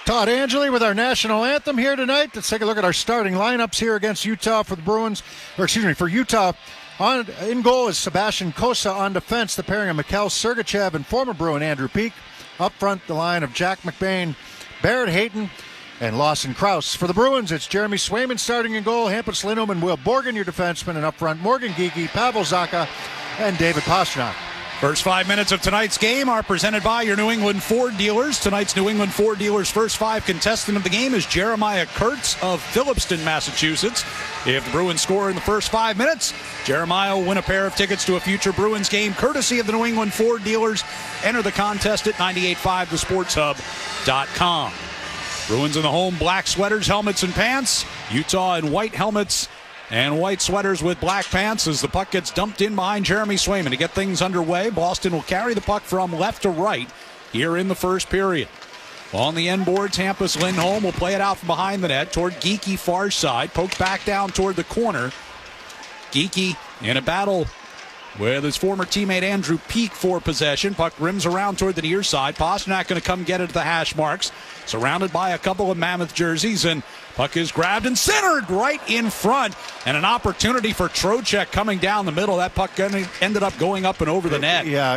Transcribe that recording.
Todd Angeli with our national anthem here tonight. Let's take a look at our starting lineups here against Utah for the Bruins. For Utah. In goal is Sebastian Cossa. On defense, the pairing of Mikhail Sergachev and former Bruin Andrew Peeke. Up front, the line of Jack McBain, Barrett Hayton, and Lawson Krause. For the Bruins, it's Jeremy Swayman starting in goal, Hampus Lindholm and Will Borgen, your defensemen, and up front, Morgan Geekie, Pavel Zacha, and David Pastrnak. First 5 minutes of tonight's game are presented by your New England Ford dealers. Tonight's New England Ford dealers' first 5 contestant of the game is Jeremiah Kurtz of Phillipston, Massachusetts. If the Bruins score in the first 5 minutes, Jeremiah will win a pair of tickets to a future Bruins game courtesy of the New England Ford dealers. Enter the contest at 985thesportshub.com. Bruins in the home black sweaters, helmets, and pants. Utah in white helmets and white sweaters with black pants as the puck gets dumped in behind Jeremy Swayman. To get things underway, Boston will carry the puck from left to right here in the first period. On the end boards, Hampus Lindholm will play it out from behind the net toward Geekie far side. Poked back down toward the corner. Geekie in a battle with his former teammate Andrew Peeke for possession. Puck rims around toward the near side. Pastrnak going to come get it at the hash marks. Surrounded by a couple of Mammoth jerseys, and puck is grabbed and centered right in front. And an opportunity for Trocheck coming down the middle. That puck ended up going up and over the net. Yeah,